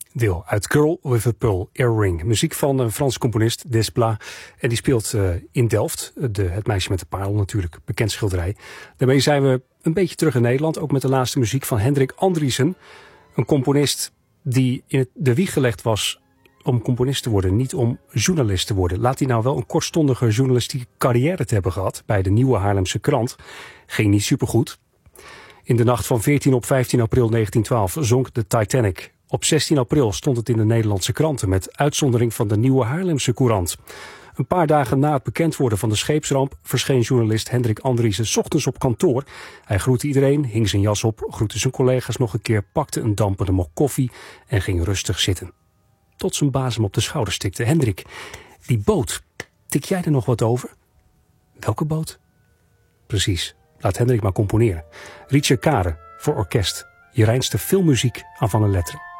Deel uit Girl with a Pearl Earring. Muziek van een Franse componist, Desplat. En die speelt in Delft. Het meisje met de parel natuurlijk, bekend schilderij. Daarmee zijn we een beetje terug in Nederland. Ook met de laatste muziek van Hendrik Andriessen. Een componist die in de wieg gelegd was om componist te worden, niet om journalist te worden. Laat hij nou wel een kortstondige journalistieke carrière te hebben gehad bij de Nieuwe Haarlemse Krant. Ging niet supergoed. In de nacht van 14 op 15 april 1912 zonk de Titanic. Op 16 april stond het in de Nederlandse kranten met uitzondering van de Nieuwe Haarlemse Courant. Een paar dagen na het bekend worden van de scheepsramp verscheen journalist Hendrik Andriessen 's ochtends op kantoor. Hij groette iedereen, hing zijn jas op, groette zijn collega's nog een keer, pakte een dampende mok koffie en ging rustig zitten. Tot zijn baas hem op de schouder stikte. Hendrik, die boot, tik jij er nog wat over? Welke boot? Precies, laat Hendrik maar componeren. Rietje Kare voor orkest. Je reinste filmmuziek aan van een letteren.